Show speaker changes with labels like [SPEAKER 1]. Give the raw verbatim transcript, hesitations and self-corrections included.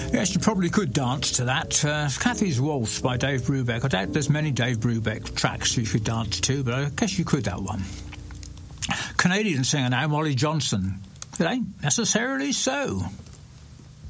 [SPEAKER 1] Yes, you probably could dance to that. Uh, Cathy's Waltz by Dave Brubeck. I doubt there's many Dave Brubeck tracks you could dance to, but I guess you could, that one. Canadian singer now, Molly Johnson. It ain't necessarily so.